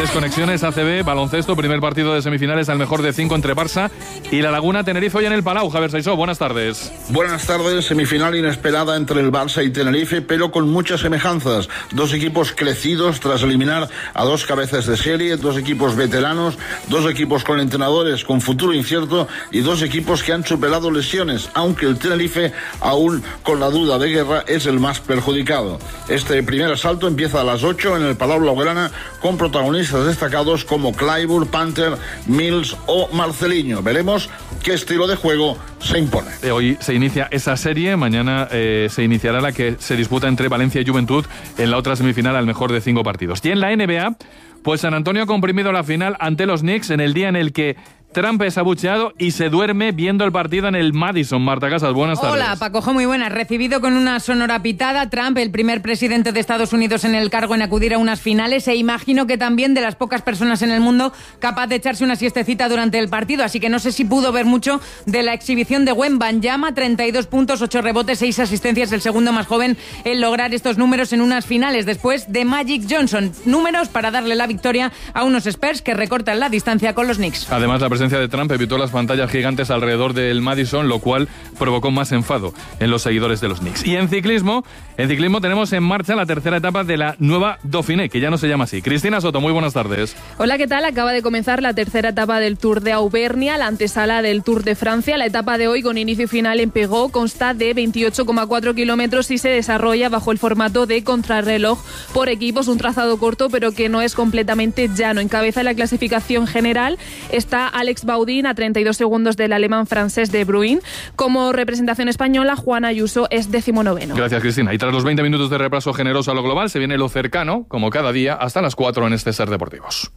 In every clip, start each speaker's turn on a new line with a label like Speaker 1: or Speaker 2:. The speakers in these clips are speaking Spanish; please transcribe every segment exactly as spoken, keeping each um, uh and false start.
Speaker 1: Deportes, Conexiones A C B, baloncesto, primer partido de semifinales al mejor de cinco entre Barça y La Laguna Tenerife hoy en el Palau. Javier Saisó, buenas tardes.
Speaker 2: Buenas tardes, semifinal inesperada entre el Barça y Tenerife, pero con muchas semejanzas. Dos equipos crecidos tras eliminar a dos cabezas de serie, dos equipos veteranos, dos equipos con entrenadores con futuro incierto y dos equipos que han superado lesiones, aunque el Tenerife, aún con la duda de Guerra, es el más perjudicado. Este primer asalto empieza a las ocho en el Palau Blaugrana con protagonistas destacados como Clyburn, Panther, Mills o Marcelinho. Veremos qué estilo de juego se impone.
Speaker 1: Hoy se inicia esa serie, mañana eh, se iniciará la que se disputa entre Valencia y Juventud en la otra semifinal al mejor de cinco partidos. Y en la N B A, pues San Antonio ha comprimido la final ante los Knicks en el día en el que Trump es abucheado y se duerme viendo el partido en el Madison. Marta Casas, buenas tardes.
Speaker 3: Hola, Pacojo, muy buenas. Recibido con una sonora pitada, Trump, el primer presidente de Estados Unidos en el cargo en acudir a unas finales, e imagino que también de las pocas personas en el mundo capaz de echarse una siestecita durante el partido, así que no sé si pudo ver mucho de la exhibición de Wembanyama, treinta y dos puntos, ocho rebotes, seis asistencias, el segundo más joven en lograr estos números en unas finales, después de Magic Johnson. Números para darle la victoria a unos Spurs que recortan la distancia con los Knicks.
Speaker 1: Además, la presencia de Trump evitó las pantallas gigantes alrededor del Madison, lo cual provocó más enfado en los seguidores de los Knicks. Y en ciclismo, en ciclismo tenemos en marcha la tercera etapa de la nueva Dauphiné, que ya no se llama así. Cristina Soto, muy buenas tardes.
Speaker 4: Hola, ¿qué tal? Acaba de comenzar la tercera etapa del Tour de Auvernia, la antesala del Tour de Francia. La etapa de hoy, con inicio y final en Pegó, consta de veintiocho coma cuatro kilómetros y se desarrolla bajo el formato de contrarreloj por equipos, un trazado corto pero que no es completamente llano. Encabeza la clasificación general está Alex Baudin a treinta y dos segundos del alemán francés de Bruin. Como representación española, Juan Ayuso es decimonoveno.
Speaker 1: Gracias, Cristina. Y tras los veinte minutos de repaso generoso a lo global, se viene lo cercano, como cada día, hasta las cuatro en este Ser Deportivos.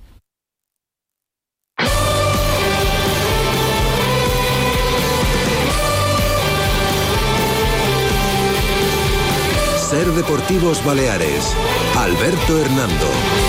Speaker 5: Ser Deportivos Baleares. Alberto Hernando.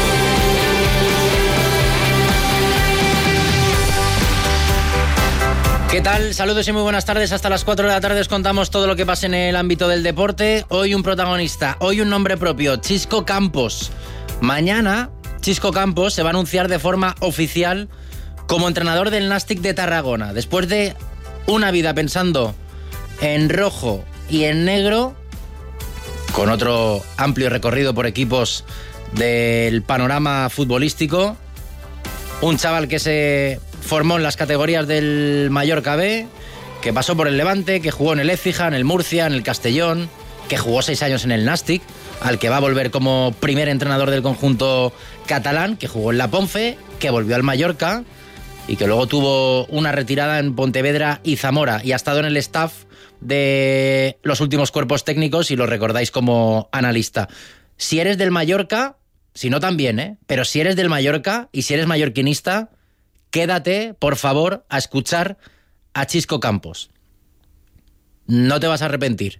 Speaker 6: ¿Qué tal? Saludos y muy buenas tardes. Hasta las cuatro de la tarde os contamos todo lo que pasa en el ámbito del deporte. Hoy un protagonista, hoy un nombre propio, Chisco Campos. Mañana, Chisco Campos se va a anunciar de forma oficial como entrenador del Nàstic de Tarragona. Después de una vida pensando en rojo y en negro, con otro amplio recorrido por equipos del panorama futbolístico, un chaval que se formó en las categorías del Mallorca B, que pasó por el Levante, que jugó en el Écija, en el Murcia, en el Castellón, que jugó seis años en el Nàstic, al que va a volver como primer entrenador del conjunto catalán, que jugó en la Ponfe, que volvió al Mallorca y que luego tuvo una retirada en Pontevedra y Zamora, y ha estado en el staff de los últimos cuerpos técnicos y lo recordáis como analista. Si eres del Mallorca, si no también, ¿eh? Pero si eres del Mallorca y si eres mallorquinista, quédate, por favor, a escuchar a Chisco Campos. No te vas a arrepentir.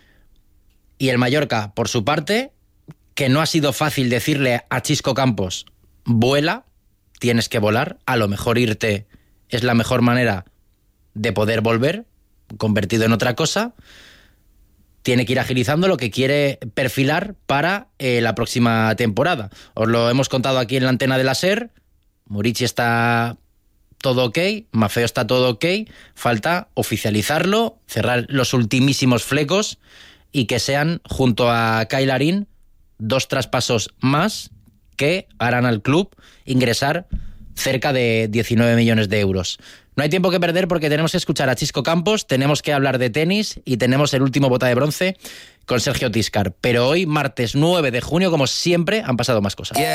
Speaker 6: Y el Mallorca, por su parte, que no ha sido fácil decirle a Chisco Campos, vuela, tienes que volar, a lo mejor irte es la mejor manera de poder volver, convertido en otra cosa. Tiene que ir agilizando lo que quiere perfilar para eh, la próxima temporada. Os lo hemos contado aquí en la antena de la SER. Murici está todo ok, Maffeo está todo ok, falta oficializarlo, cerrar los ultimísimos flecos y que sean, junto a Kyle Larín, dos traspasos más que harán al club ingresar cerca de diecinueve millones de euros. No hay tiempo que perder porque tenemos que escuchar a Chisco Campos, tenemos que hablar de tenis y tenemos el último bota de bronce con Sergio Tiscar. Pero hoy, martes nueve de junio, como siempre, han pasado más cosas. Yeah.